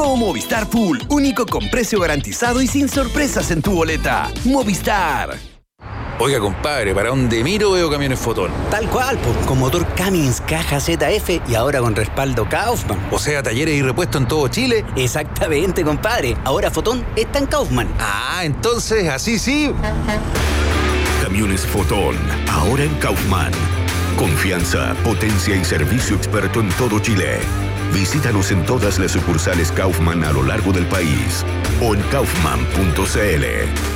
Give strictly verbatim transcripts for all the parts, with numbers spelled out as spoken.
Nuevo Movistar Full, único con precio garantizado y sin sorpresas en tu boleta. Movistar. Oiga, compadre, ¿para dónde miro veo camiones Fotón? Tal cual, pues, con motor Cummins, caja Z F y ahora con respaldo Kaufman. O sea, talleres y repuestos en todo Chile. Exactamente, compadre. Ahora Fotón está en Kaufman. Ah, entonces, así sí. Camiones Fotón, ahora en Kaufman. Confianza, potencia y servicio experto en todo Chile. Visítanos en todas las sucursales Kaufman a lo largo del país o en kaufman punto c l.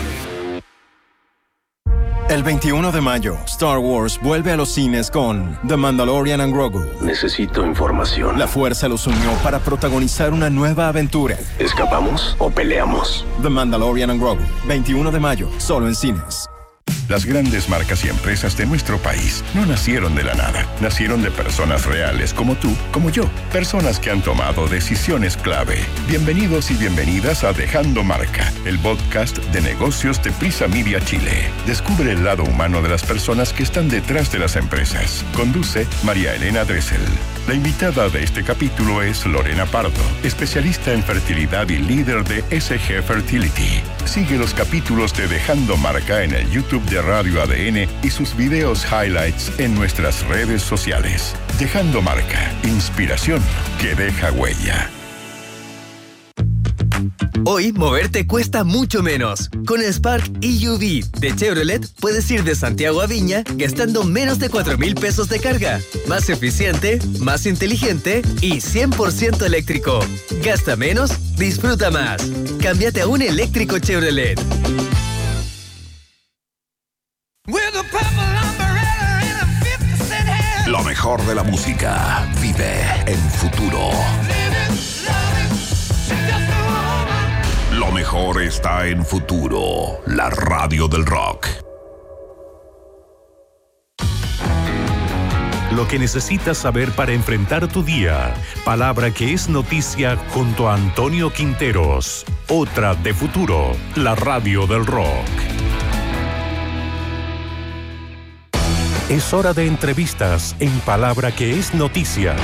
El veintiuno de mayo, Star Wars vuelve a los cines con The Mandalorian and Grogu. Necesito información. La Fuerza los unió para protagonizar una nueva aventura. ¿Escapamos o peleamos? The Mandalorian and Grogu, veintiuno de mayo, solo en cines. Las grandes marcas y empresas de nuestro país no nacieron de la nada. Nacieron de personas reales como tú, como yo. Personas que han tomado decisiones clave. Bienvenidos y bienvenidas a Dejando Marca, el podcast de negocios de Prisa Media Chile. Descubre el lado humano de las personas que están detrás de las empresas. Conduce María Elena Dressel. La invitada de este capítulo es Lorena Pardo, especialista en fertilidad y líder de S G Fertility. Sigue los capítulos de Dejando Marca en el YouTube de Radio A D N y sus videos highlights en nuestras redes sociales. Dejando Marca, inspiración que deja huella. Hoy, moverte cuesta mucho menos. Con el Spark E U V de Chevrolet, puedes ir de Santiago a Viña gastando menos de cuatro mil pesos de carga. Más eficiente, más inteligente y cien por ciento eléctrico. Gasta menos, disfruta más. Cámbiate a un eléctrico Chevrolet. Lo mejor de la música vive en Futuro. Lo mejor está en Futuro, la radio del rock. Lo que necesitas saber para enfrentar tu día. Palabra que es noticia junto a Antonio Quinteros. Otra de Futuro, la radio del rock. Es hora de entrevistas en Palabra que es noticia.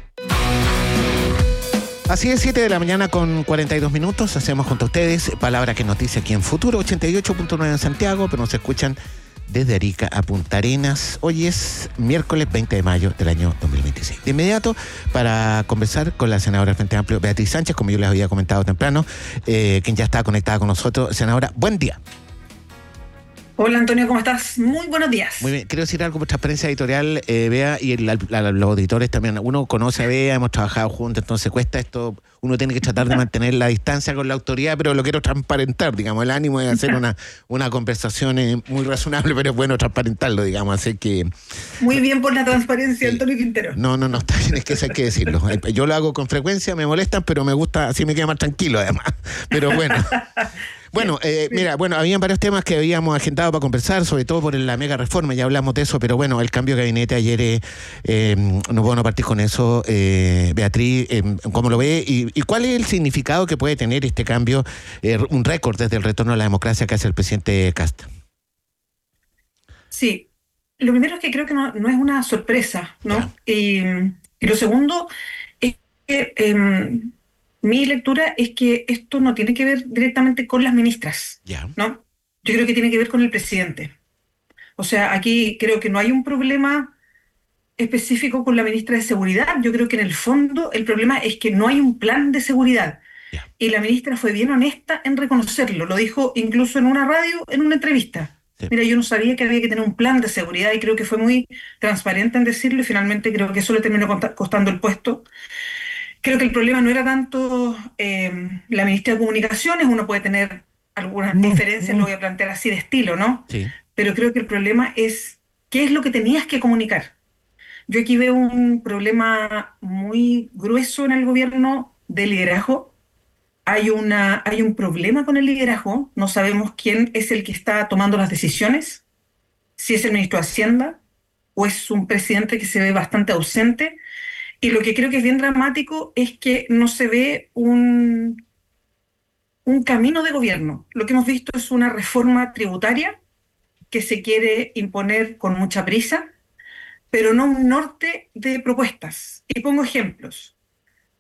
Así es, siete de la mañana con cuarenta y dos minutos. Hacemos junto a ustedes Palabra que noticia aquí en Futuro, ochenta y ocho punto nueve en Santiago, pero nos escuchan desde Arica a Punta Arenas. Hoy es miércoles veinte de mayo del año dos mil veintiséis. De inmediato, para conversar con la senadora del Frente Amplio, Beatriz Sánchez, como yo les había comentado temprano, eh, quien ya está conectada con nosotros. Senadora, buen día. Hola Antonio, ¿cómo estás? Muy buenos días. Muy bien, quiero decir algo por transparencia editorial, eh, Bea, y el, la, la, los auditores también. Uno conoce a Bea, hemos trabajado juntos, entonces cuesta esto, uno tiene que tratar de mantener la distancia con la autoridad, pero lo quiero transparentar, digamos, el ánimo de hacer una, una conversación eh, muy razonable, pero es bueno transparentarlo, digamos, así que... Muy bien por la transparencia, Antonio Quintero. No, no, no, está bien, es que eso hay que decirlo. Yo lo hago con frecuencia, me molestan, pero me gusta, así me queda más tranquilo además, pero bueno... Bueno, eh, mira, bueno, habían varios temas que habíamos agendado para conversar, sobre todo por la mega reforma, ya hablamos de eso, pero bueno, el cambio de gabinete ayer, eh, eh, no puedo no partir con eso, eh, Beatriz, eh, ¿cómo lo ve? Y, ¿Y cuál es el significado que puede tener este cambio, eh, un récord desde el retorno a la democracia que hace el presidente Kast? Sí, lo primero es que creo que no, no es una sorpresa, ¿no? Y, y lo segundo es que... Eh, mi lectura es que esto no tiene que ver directamente con las ministras, yeah. ¿no? Yo creo que tiene que ver con el presidente. O sea, aquí creo que no hay un problema específico con la ministra de Seguridad. Yo creo que en el fondo el problema es que no hay un plan de seguridad. Yeah. Y la ministra fue bien honesta en reconocerlo. Lo dijo incluso en una radio, en una entrevista. Sí. Mira, yo no sabía que había que tener un plan de seguridad y creo que fue muy transparente en decirlo y finalmente creo que eso le terminó costando el puesto. Creo que el problema no era tanto eh, la ministra de Comunicaciones, uno puede tener algunas mm, diferencias, mm. lo voy a plantear así de estilo, ¿no? Sí. Pero creo que el problema es qué es lo que tenías que comunicar. Yo aquí veo un problema muy grueso en el gobierno de liderazgo. Hay, una, hay un problema con el liderazgo, no sabemos quién es el que está tomando las decisiones, si es el ministro de Hacienda o es un presidente que se ve bastante ausente. Y lo que creo que es bien dramático es que no se ve un, un camino de gobierno. Lo que hemos visto es una reforma tributaria que se quiere imponer con mucha prisa, pero no un norte de propuestas. Y pongo ejemplos.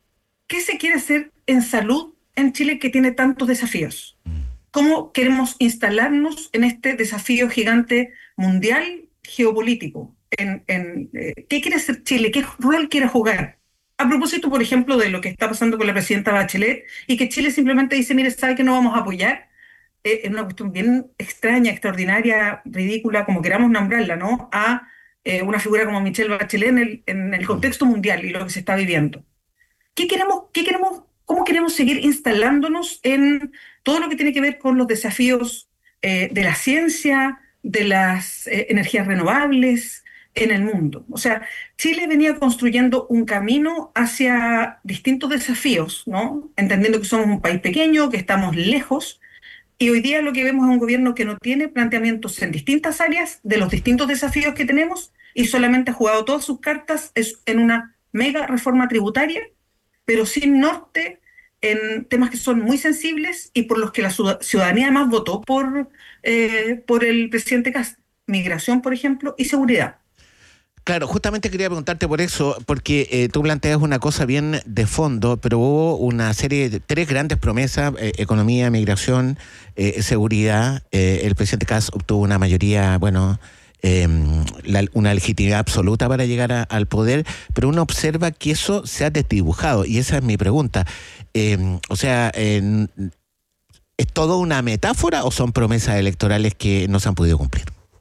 ¿qué se quiere hacer en salud en Chile que tiene tantos desafíos? ¿Cómo queremos instalarnos en este desafío gigante mundial geopolítico? En, en, eh, ¿Qué quiere hacer Chile? ¿Qué rol quiere jugar? A propósito, por ejemplo, de lo que está pasando con la presidenta Bachelet y que Chile simplemente dice, mire, ¿sabe que no vamos a apoyar? Eh, es una cuestión bien extraña, extraordinaria, ridícula, como queramos nombrarla, ¿no? A eh, una figura como Michelle Bachelet en el, en el contexto mundial y lo que se está viviendo. ¿Qué queremos, qué queremos, cómo queremos seguir instalándonos en todo lo que tiene que ver con los desafíos eh, de la ciencia, de las eh, energías renovables en el mundo? O sea, Chile venía construyendo un camino hacia distintos desafíos, ¿no? Entendiendo que somos un país pequeño, que estamos lejos, y hoy día lo que vemos es un gobierno que no tiene planteamientos en distintas áreas de los distintos desafíos que tenemos y solamente ha jugado todas sus cartas en una mega reforma tributaria, pero sin norte en temas que son muy sensibles y por los que la ciudadanía además votó por, eh, por el presidente Kast. Migración, por ejemplo, y seguridad. Claro, justamente quería preguntarte por eso, porque eh, tú planteas una cosa bien de fondo, pero hubo una serie de tres grandes promesas, eh, economía, migración, eh, seguridad. Eh, el presidente Kast obtuvo una mayoría, bueno, eh, la, una legitimidad absoluta para llegar a, al poder, pero uno observa que eso se ha desdibujado, y esa es mi pregunta. Eh, o sea, eh, ¿es todo una metáfora o son promesas electorales que no se han podido cumplir?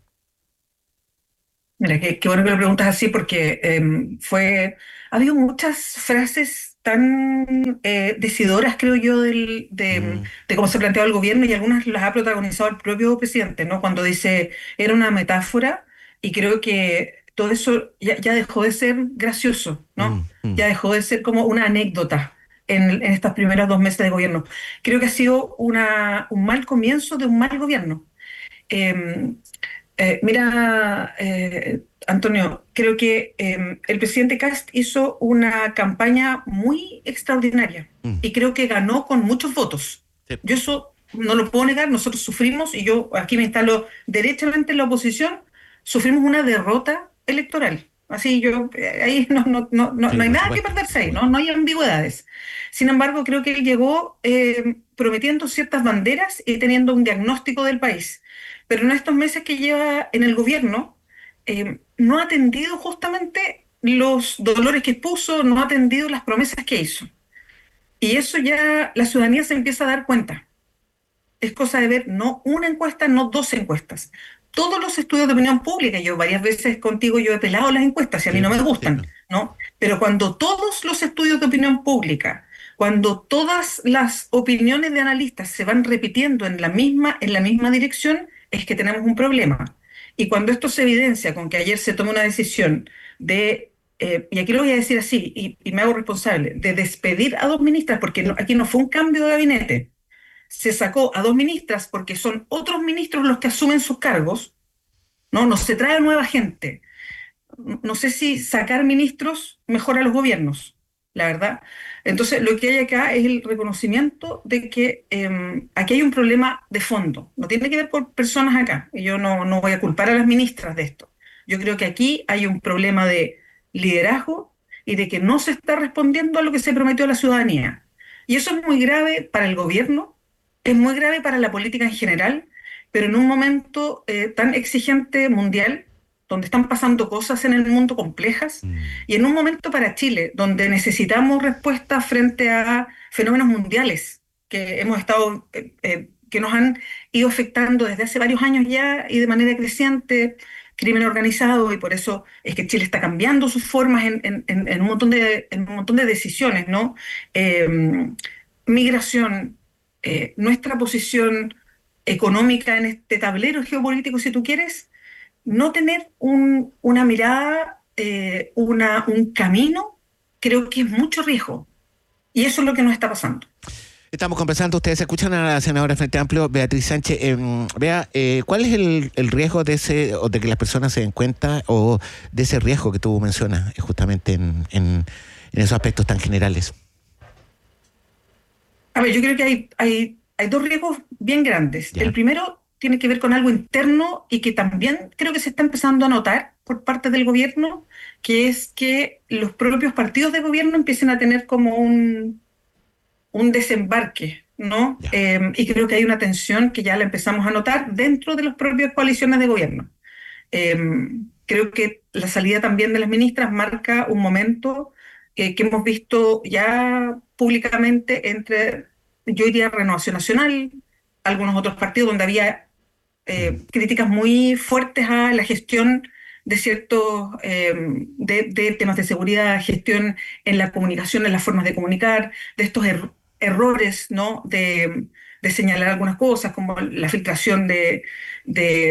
Mira, qué, qué bueno que lo preguntas así porque eh, fue, ha habido muchas frases tan eh, decidoras, creo yo, del, de, mm. de cómo se planteaba el gobierno, y algunas las ha protagonizado el propio presidente, ¿no? Cuando dice, era una metáfora, y creo que todo eso ya, ya dejó de ser gracioso, ¿no? Mm. Mm. Ya dejó de ser como una anécdota en, en estas primeras dos meses de gobierno. Creo que ha sido una, un mal comienzo de un mal gobierno. Eh, Eh, mira, eh, Antonio, creo que eh, el presidente Kast hizo una campaña muy extraordinaria mm. y creo que ganó con muchos votos. Sí. Yo eso no lo puedo negar, nosotros sufrimos, y yo aquí me instalo derechamente en la oposición, sufrimos una derrota electoral. Así yo, eh, ahí no, no, no, no, sí, no hay nada supuesto. que perderse ahí, ¿no? No hay ambigüedades. Sin embargo, creo que él llegó eh, prometiendo ciertas banderas y teniendo un diagnóstico del país. Pero en estos meses que lleva en el gobierno, eh, no ha atendido justamente los dolores que puso, no ha atendido las promesas que hizo. Y eso ya la ciudadanía se empieza a dar cuenta. Es cosa de ver no una encuesta, no dos encuestas. Todos los estudios de opinión pública, yo varias veces contigo yo he pelado las encuestas y a mí no me gustan, ¿no? Pero cuando todos los estudios de opinión pública, cuando todas las opiniones de analistas se van repitiendo en la misma, en la misma dirección, es que tenemos un problema. Y cuando esto se evidencia con que ayer se toma una decisión de, eh, y aquí lo voy a decir así, y, y me hago responsable, de despedir a dos ministras, porque no, aquí no fue un cambio de gabinete, se sacó a dos ministras porque son otros ministros los que asumen sus cargos, no, no se trae nueva gente. No sé si sacar ministros mejora los gobiernos, la verdad. Entonces, lo que hay acá es el reconocimiento de que eh, aquí hay un problema de fondo. No tiene que ver con personas acá. Y yo no, no voy a culpar a las ministras de esto. Yo creo que aquí hay un problema de liderazgo y de que no se está respondiendo a lo que se prometió a la ciudadanía. Y eso es muy grave para el gobierno, es muy grave para la política en general, pero en un momento eh, tan exigente mundial, donde están pasando cosas en el mundo complejas, mm. y en un momento para Chile, donde necesitamos respuestas frente a fenómenos mundiales que hemos estado, eh, eh, que nos han ido afectando desde hace varios años ya y de manera creciente, crimen organizado, y por eso es que Chile está cambiando sus formas en, en, en, en, un, montón de, en un montón de decisiones, ¿no? Eh, migración, eh, nuestra posición económica en este tablero geopolítico, si tú quieres, no tener un, una mirada, eh, una, un camino, creo que es mucho riesgo. Y eso es lo que nos está pasando. Estamos conversando, ustedes escuchan a la senadora del Frente Amplio, Beatriz Sánchez. Eh, vea, eh, ¿cuál es el, el riesgo de ese, o de que las personas se den cuenta, o de ese riesgo que tú mencionas justamente en, en, en esos aspectos tan generales? A ver, yo creo que hay, hay, hay dos riesgos bien grandes. Ya. El primero tiene que ver con algo interno y que también creo que se está empezando a notar por parte del gobierno, que es que los propios partidos de gobierno empiecen a tener como un, un desembarque, ¿no? Eh, y creo que hay una tensión que ya la empezamos a notar dentro de las propias coaliciones de gobierno. Eh, creo que la salida también de las ministras marca un momento eh, que hemos visto ya públicamente entre, yo diría, Renovación Nacional, algunos otros partidos donde había eh, críticas muy fuertes a la gestión de ciertos eh, de, de temas de seguridad, gestión en la comunicación, en las formas de comunicar, de estos er- errores, ¿no? De, de señalar algunas cosas, como la filtración de, de,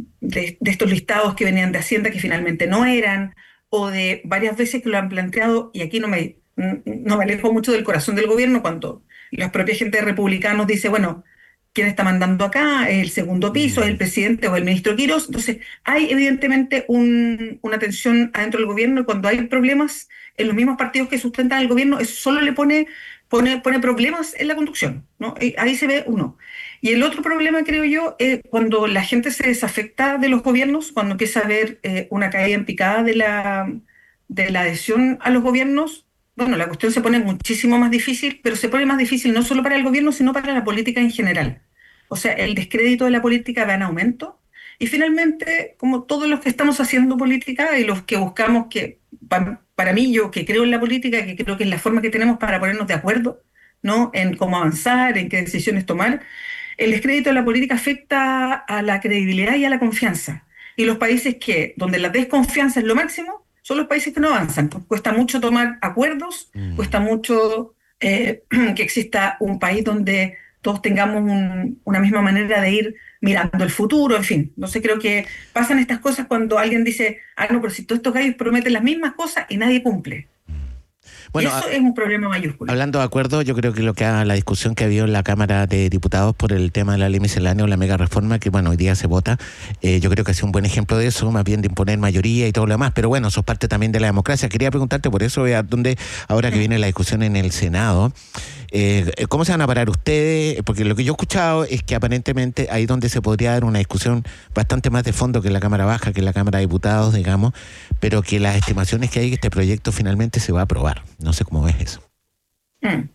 de, de estos listados que venían de Hacienda que finalmente no eran, o de varias veces que lo han planteado, y aquí no me, no me alejo mucho del corazón del gobierno, cuando la propia gente de Republicanos dice, bueno, ¿quién está mandando acá? ¿Es el segundo piso? ¿Es el presidente o el ministro Quirós? Entonces, hay evidentemente un, una tensión adentro del gobierno, y cuando hay problemas en los mismos partidos que sustentan el gobierno, eso solo le pone, pone, pone problemas en la conducción, ¿no? Y ahí se ve uno. Y el otro problema, creo yo, es cuando la gente se desafecta de los gobiernos, cuando empieza a haber eh, una caída en picada de la, de la adhesión a los gobiernos. Bueno, la cuestión se pone muchísimo más difícil, pero se pone más difícil no solo para el gobierno, sino para la política en general. O sea, el descrédito de la política va en aumento. Y finalmente, como todos los que estamos haciendo política y los que buscamos que, pa, para mí, yo que creo en la política, que creo que es la forma que tenemos para ponernos de acuerdo, ¿no? En cómo avanzar, en qué decisiones tomar, el descrédito de la política afecta a la credibilidad y a la confianza. Y los países que, donde la desconfianza es lo máximo, son los países que no avanzan. Cuesta mucho tomar acuerdos, mm. cuesta mucho eh, que exista un país donde todos tengamos un, una misma manera de ir mirando el futuro, en fin. Entonces creo que pasan estas cosas cuando alguien dice, ah, no, pero si todos estos gallos prometen las mismas cosas y nadie cumple. Bueno, y eso a, es un problema mayúsculo. Hablando de acuerdo, yo creo que lo que ha, la discusión que ha habido en la Cámara de Diputados por el tema de la ley miscelánea o la mega reforma, que bueno, hoy día se vota, eh, yo creo que ha sido un buen ejemplo de eso, más bien de imponer mayoría y todo lo demás, pero bueno, eso es parte también de la democracia. Quería preguntarte por eso, a dónde, ahora que viene la discusión en el Senado, eh, ¿cómo se van a parar ustedes? Porque lo que yo he escuchado es que aparentemente ahí donde se podría dar una discusión bastante más de fondo que en la Cámara Baja, que en la Cámara de Diputados, digamos, pero que las estimaciones que hay que este proyecto finalmente se va a aprobar. No sé cómo ves eso. Hmm.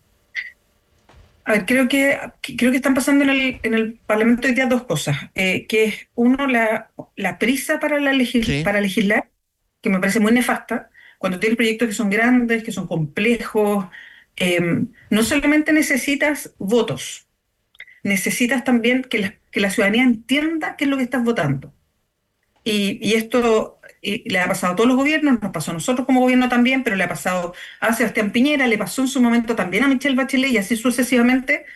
A ver, creo que creo que están pasando en el, en el Parlamento hoy día dos cosas. Eh, que es, uno, la, la prisa para, la legis- sí. para legislar, que me parece muy nefasta, cuando tienes proyectos que son grandes, que son complejos. Eh, no solamente necesitas votos, necesitas también que la, que la ciudadanía entienda qué es lo que estás votando. Y, y esto y le ha pasado a todos los gobiernos, nos pasó a nosotros como gobierno también, pero le ha pasado a Sebastián Piñera, le pasó en su momento también a Michelle Bachelet y así sucesivamente.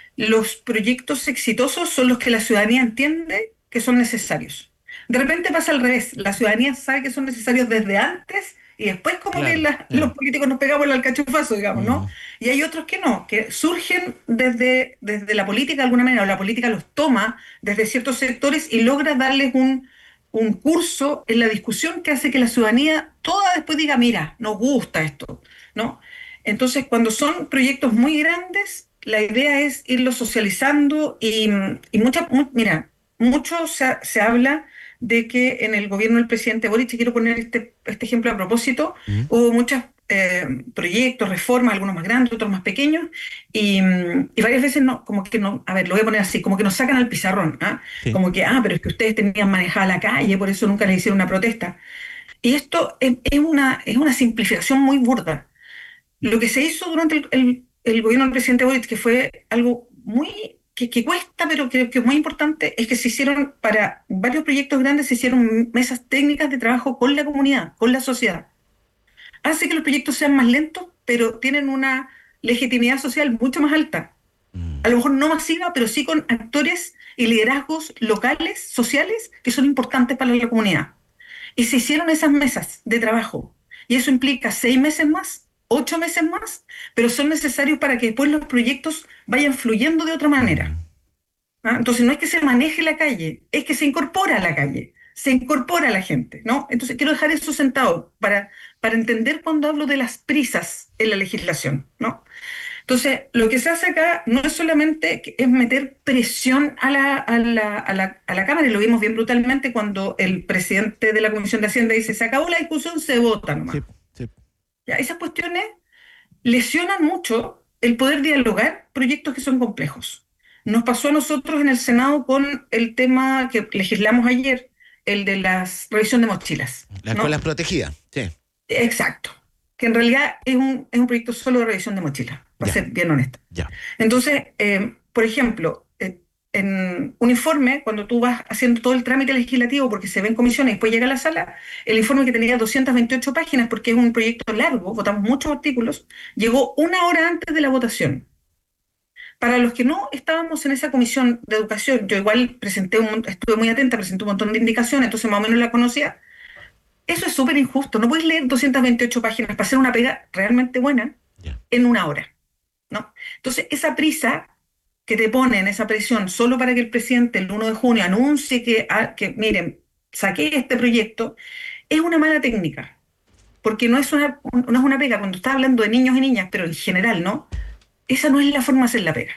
Los proyectos exitosos son los que la ciudadanía entiende que son necesarios. De repente pasa al revés, la ciudadanía sabe que son necesarios desde antes y después como claro, que la, claro. los políticos nos pegamos el alcachofazo, digamos, ¿no? Mm. Y hay otros que no, que surgen desde, desde la política de alguna manera, o la política los toma desde ciertos sectores y logra darles un un curso en la discusión que hace que la ciudadanía toda después diga, mira, nos gusta esto, ¿no? Entonces, cuando son proyectos muy grandes, la idea es irlos socializando y, y mucha, mu- mira, mucho se, se habla de que en el gobierno del presidente Boric, y quiero poner este, este ejemplo a propósito, ¿Mm? hubo muchos eh, proyectos, reformas, algunos más grandes, otros más pequeños, y, y varias veces no, como que no, a ver, lo voy a poner así, como que nos sacan al pizarrón, ¿ah? Sí. Como que, ah, pero es que ustedes tenían manejada la calle, por eso nunca les hicieron una protesta. Y esto es, es, una, es una simplificación muy burda. Lo que se hizo durante el, el, el gobierno del presidente Boric, que fue algo muy... Que, que cuesta, pero creo que es muy importante, es que se hicieron, para varios proyectos grandes, se hicieron mesas técnicas de trabajo con la comunidad, con la sociedad. Hace que los proyectos sean más lentos, pero tienen una legitimidad social mucho más alta. A lo mejor no masiva, pero sí con actores y liderazgos locales, sociales, que son importantes para la comunidad. Y se hicieron esas mesas de trabajo. Y eso implica seis meses más, ocho meses más, pero son necesarios para que después los proyectos vayan fluyendo de otra manera. ¿Ah? Entonces no es que se maneje la calle, es que se incorpora a la calle, se incorpora a la gente, ¿no? Entonces quiero dejar eso sentado para, para entender cuando hablo de las prisas en la legislación, ¿no? Entonces, lo que se hace acá no es solamente es meter presión a la, a la, a la, a la Cámara, y lo vimos bien brutalmente cuando el presidente de la Comisión de Hacienda dice, se acabó la discusión, se vota nomás. Sí. Ya, esas cuestiones lesionan mucho el poder dialogar proyectos que son complejos. Nos pasó a nosotros en el Senado con el tema que legislamos ayer, el de la revisión de mochilas. Las ¿no? escuelas protegidas, sí. Exacto. Que en realidad es un, es un proyecto solo de revisión de mochilas, para Ya. ser bien honesta. Ya. Entonces, eh, por ejemplo, eh, en un informe, cuando tú vas haciendo todo el trámite legislativo, porque se ve en comisiones y después llega a la sala, el informe que tenía doscientas veintiocho páginas, porque es un proyecto largo, votamos muchos artículos, llegó una hora antes de la votación. Para los que no estábamos en esa comisión de educación, yo igual presenté un, estuve muy atenta, presenté un montón de indicaciones, entonces más o menos la conocía. Eso es súper injusto. No puedes leer doscientas veintiocho páginas para hacer una pega realmente buena Yeah. en una hora, ¿no? Entonces, esa prisa que te ponen, esa presión, solo para que el presidente el uno de junio anuncie que, ah, que miren, saqué este proyecto, es una mala técnica. Porque no es una, no es una pega, cuando estás hablando de niños y niñas, pero en general, ¿no? Esa no es la forma de hacer la pega.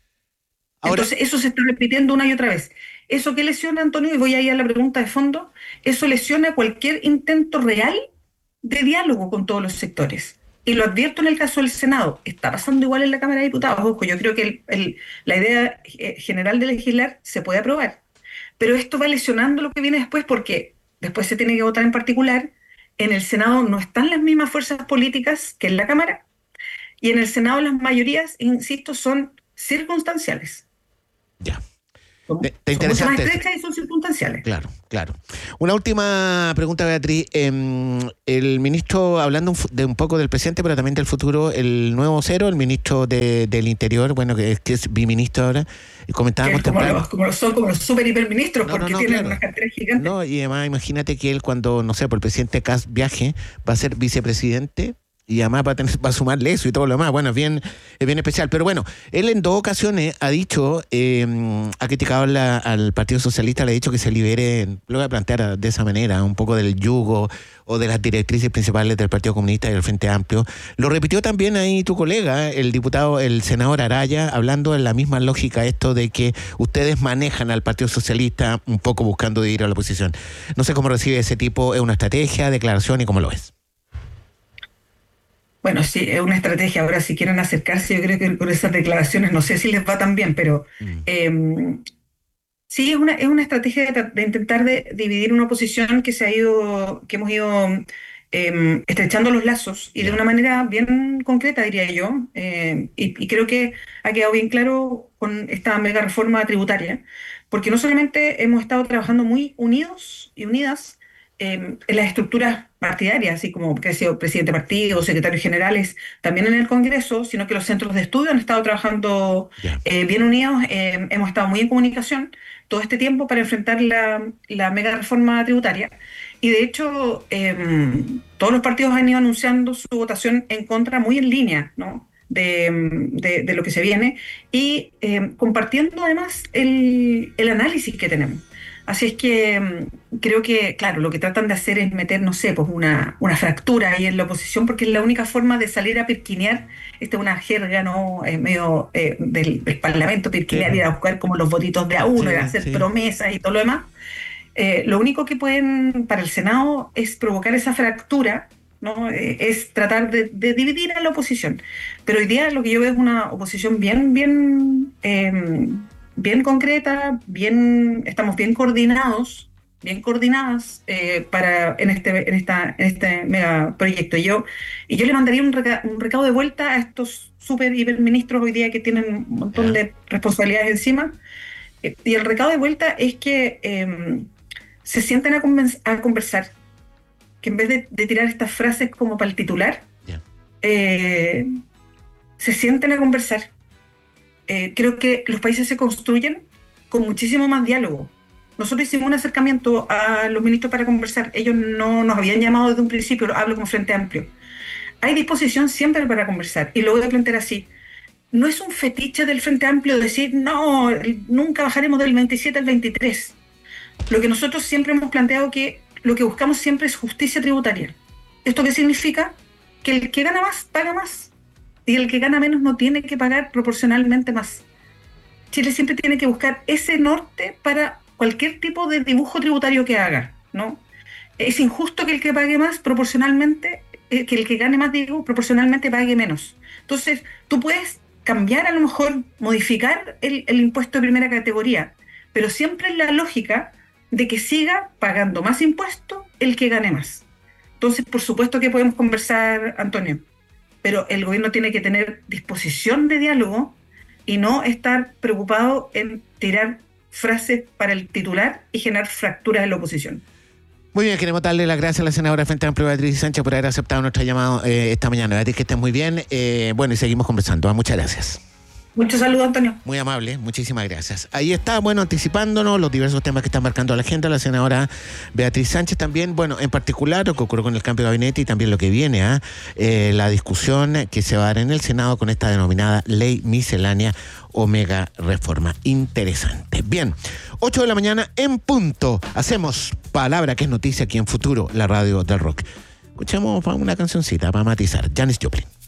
Ahora, Entonces, eso se está repitiendo una y otra vez. ¿Eso qué lesiona, Antonio? Y voy a ir a la pregunta de fondo. Eso lesiona cualquier intento real de diálogo con todos los sectores. Y lo advierto en el caso del Senado. Está pasando igual en la Cámara de Diputados. Ojo, yo creo que el, el, la idea general de legislar se puede aprobar. Pero esto va lesionando lo que viene después, porque después se tiene que votar en particular. En el Senado no están las mismas fuerzas políticas que en la Cámara. Y en el Senado las mayorías, insisto, son circunstanciales. Ya. Son, Te- te son mucho más interesante. estrechas y son circunstanciales. Claro, claro. Una última pregunta, Beatriz. Eh, el ministro, hablando un fu- de un poco del presente, pero también del futuro, el nuevo vocero, el ministro de, del Interior, bueno, que es, que es biministro ahora, Que comentábamos es como, temprano. los, como los- son como los super hiperministros, No, no, porque no, tienen claro. unas carteras gigantes. No, y además imagínate que él cuando, no sé, por el presidente Kass viaje, va a ser vicepresidente y además va a, tener, va a sumarle eso y todo lo demás. Bueno, es bien, es bien especial. Pero bueno, él en dos ocasiones ha dicho, eh, ha criticado la- al Partido Socialista, le ha dicho que se libere, lo voy a plantear de esa manera, un poco del yugo o de las directrices principales del Partido Comunista y del Frente Amplio. Lo repitió también ahí tu colega, el diputado, el senador Araya, hablando en la misma lógica esto de que ustedes manejan al Partido Socialista un poco buscando ir a la oposición. No sé cómo recibe ese tipo, ¿es una estrategia, declaración y cómo lo ves? Bueno, sí, es una estrategia. Ahora, si quieren acercarse, yo creo que con esas declaraciones, no sé si les va tan bien, pero Mm. eh, sí, es una, es una estrategia de, tra- de intentar de, dividir una oposición que se ha ido, que hemos ido eh, estrechando los lazos y de Ya. una manera bien concreta, diría yo. Eh, y, y creo que ha quedado bien claro con esta mega reforma tributaria, porque no solamente hemos estado trabajando muy unidos y unidas eh, en las estructuras partidarias, así como que ha sido presidente de partido, secretarios generales, también en el Congreso, sino que los centros de estudio han estado trabajando Ya. eh, bien unidos, eh, hemos estado muy en comunicación todo este tiempo para enfrentar la, la mega reforma tributaria. Y de hecho, eh, todos los partidos han ido anunciando su votación en contra muy en línea, ¿no? de, de, de lo que se viene y eh, compartiendo además el, el análisis que tenemos. Así es que mm, creo que, claro, lo que tratan de hacer es meter, no sé, pues una, una fractura ahí en la oposición, porque es la única forma de salir a pirquinear. Esta es una jerga, ¿no? Eh, medio eh, del, del Parlamento, pirquinear, Sí. ir a buscar como los votitos de a uno, Sí, y hacer sí. promesas y todo lo demás. Eh, lo único que pueden para el Senado es provocar esa fractura, ¿no? Eh, es tratar de, de dividir a la oposición. Pero hoy día lo que yo veo es una oposición bien, bien, eh, bien concreta, bien, estamos bien coordinados, bien coordinadas eh, para en este, en esta, en este mega proyecto. Y yo, y yo le mandaría un, reca, un recado de vuelta a estos super hiperministros hoy día que tienen un montón Ya. de responsabilidades encima. Eh, y el recado de vuelta es que eh, se sienten a, conven- a conversar, que en vez de, de tirar estas frases como para el titular, Ya. eh, se sienten a conversar. Eh, creo que los países se construyen con muchísimo más diálogo. Nosotros hicimos un acercamiento a los ministros para conversar. Ellos no nos habían llamado desde un principio, lo hablo como Frente Amplio. Hay disposición siempre para conversar, y lo voy a plantear así. No es un fetiche del Frente Amplio decir, no, nunca bajaremos del veintisiete al veintitrés. Lo que nosotros siempre hemos planteado que lo que buscamos siempre es justicia tributaria. ¿Esto qué significa? Que el que gana más, paga más. Y el que gana menos no tiene que pagar proporcionalmente más. Chile siempre tiene que buscar ese norte para cualquier tipo de dibujo tributario que haga, ¿no? Es injusto que el que pague más proporcionalmente, eh, que el que gane más, digo, proporcionalmente pague menos. Entonces, tú puedes cambiar, a lo mejor modificar el, el impuesto de primera categoría, pero siempre en la lógica de que siga pagando más impuestos el que gane más. Entonces, por supuesto que podemos conversar, Antonio, pero el gobierno tiene que tener disposición de diálogo y no estar preocupado en tirar frases para el titular y generar fracturas en la oposición. Muy bien, queremos darle las gracias a la senadora Frente Amplio Beatriz Sánchez por haber aceptado nuestro llamado eh, esta mañana. Beatriz, que estés muy bien. Eh, bueno, y seguimos conversando. Muchas gracias. Muchos saludos, Antonio. Muy amable, muchísimas gracias. Ahí está, bueno, anticipándonos los diversos temas que están marcando la agenda, la senadora Beatriz Sánchez también, bueno, en particular lo que ocurrió con el cambio de gabinete y también lo que viene, ¿eh? Eh, la discusión que se va a dar en el Senado con esta denominada ley miscelánea o mega reforma. Interesante. Bien, ocho de la mañana en punto. Hacemos Palabra que es noticia aquí en Futuro, la radio del rock. Escuchemos una cancioncita para matizar. Janis Joplin.